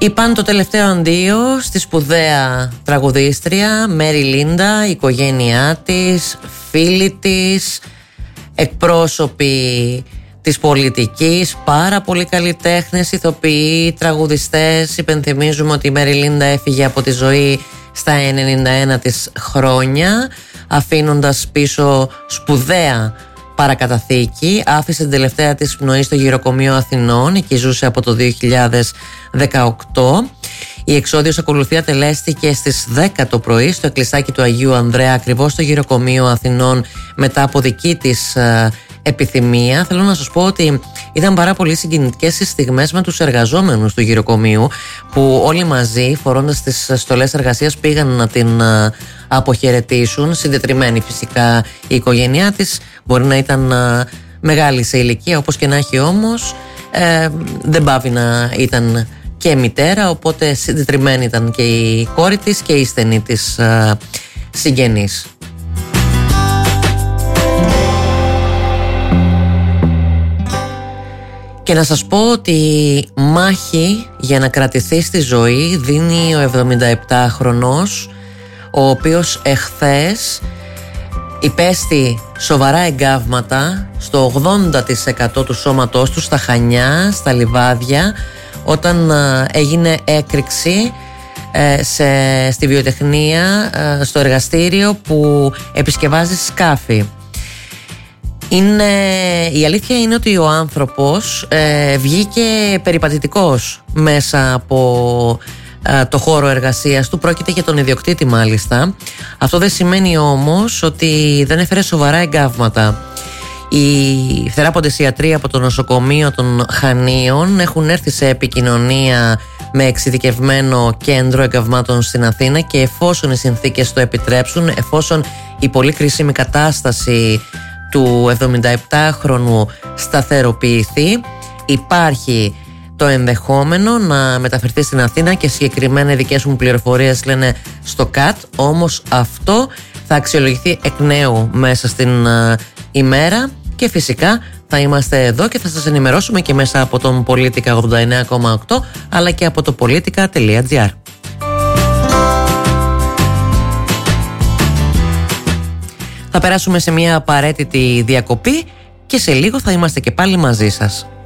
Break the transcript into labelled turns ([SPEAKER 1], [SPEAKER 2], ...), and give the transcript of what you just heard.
[SPEAKER 1] Είπαν το τελευταίο αντίο στη σπουδαία τραγουδίστρια Μέρι Λίντα, η οικογένειά της, φίλοι της, εκπρόσωποι της πολιτικής, πάρα πολλοί καλλιτέχνες, ηθοποιοί, τραγουδιστές. Υπενθυμίζουμε ότι η Μέρι Λίντα έφυγε από τη ζωή στα 91 της χρόνια, αφήνοντας πίσω σπουδαία παρακαταθήκη. Άφησε την τελευταία της πνοή στο γυροκομείο Αθηνών, εκεί ζούσε από το 2018. Η εξόδιος ακολουθία τελέστηκε στις 10 το πρωί στο εκκλησάκι του Αγίου Ανδρέα, ακριβώς στο γυροκομείο Αθηνών, μετά από δική της επιθυμία. Θέλω να σας πω ότι ήταν πάρα πολύ συγκινητικές οι στιγμές με τους εργαζόμενους του γυροκομείου, που όλοι μαζί, φορώντας τις στολές εργασίας, πήγαν να την αποχαιρετήσουν. Συντετριμμένη φυσικά η οικογένειά της, μπορεί να ήταν μεγάλη σε ηλικία, όπως και να έχει, όμως δεν πάβει να ήταν και μητέρα, οπότε συντετριμμένη ήταν και η κόρη της και η στενή της συγγενής. η Και να σας πω ότι μάχη για να κρατηθεί στη ζωή δίνει ο 77χρονος, ο οποίος εχθές υπέστη σοβαρά εγκάβματα στο 80% του σώματός του, στα Χανιά, στα Λιβάδια, όταν έγινε έκρηξη στη βιοτεχνία, στο εργαστήριο που επισκευάζει σκάφη. Η αλήθεια είναι ότι ο άνθρωπος βγήκε περιπατητικός μέσα από το χώρο εργασίας του. Πρόκειται για τον ιδιοκτήτη μάλιστα. Αυτό δεν σημαίνει όμως ότι δεν έφερε σοβαρά εγκάβματα. Οι θεράποντες ιατροί από το νοσοκομείο των Χανίων έχουν έρθει σε επικοινωνία με εξειδικευμένο κέντρο εγκαυμάτων στην Αθήνα, και εφόσον οι συνθήκες το επιτρέψουν, εφόσον η πολύ κρίσιμη κατάσταση του 77χρονου σταθεροποιηθεί, υπάρχει το ενδεχόμενο να μεταφερθεί στην Αθήνα, και συγκεκριμένα οι δικές μου πληροφορίες λένε στο ΚΑΤ. Όμως αυτό θα αξιολογηθεί εκ νέου μέσα στην ημέρα, και φυσικά θα είμαστε εδώ και θα σας ενημερώσουμε και μέσα από τον Πολίτικα 89,8 αλλά και από το politica.gr. Θα περάσουμε σε μια απαραίτητη διακοπή και σε λίγο θα είμαστε και πάλι μαζί σας.